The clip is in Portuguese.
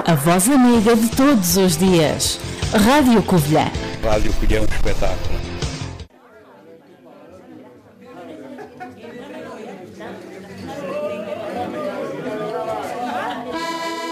a voz amiga de todos os dias. Rádio Covilhã. Rádio Covilhã é um espetáculo.